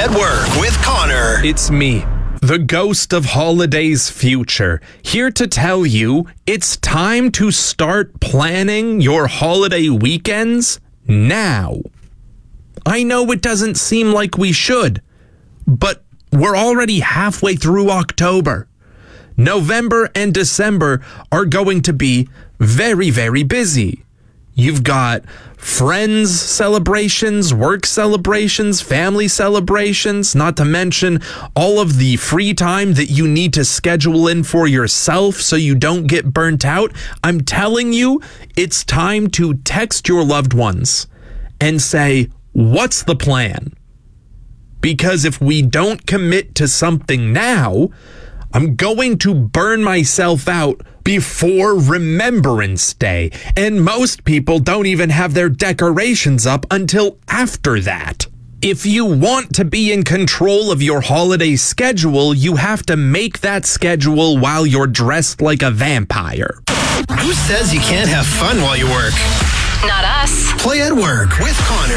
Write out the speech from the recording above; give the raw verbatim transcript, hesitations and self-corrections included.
at Work with Connor. It's me, the ghost of holidays future, here to tell you it's time to start planning your holiday weekends now. I know it doesn't seem like we should, but we're already halfway through October. November and December are going to be very, very busy. You've got friends celebrations, work celebrations, family celebrations, not to mention all of the free time that you need to schedule in for yourself so you don't get burnt out. I'm telling you, it's time to text your loved ones and say, what's the plan? Because if we don't commit to something now, I'm going to burn myself out before Remembrance Day, and most people don't even have their decorations up until after that. If you want to be in control of your holiday schedule, you have to make that schedule while you're dressed like a vampire. Who says you can't have fun while you work? Not us. Play at Work with Connor.